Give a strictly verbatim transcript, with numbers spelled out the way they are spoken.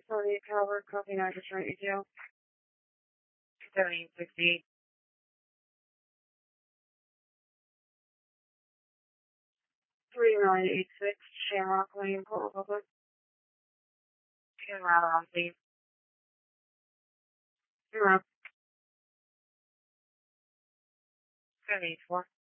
forty-eight Calvert, copy nine Detroit retail. seventy-eight sixty-eight. three nine eight six Shamrock Lane, Port Republic. Two router on Steve. Zero. seven eight four.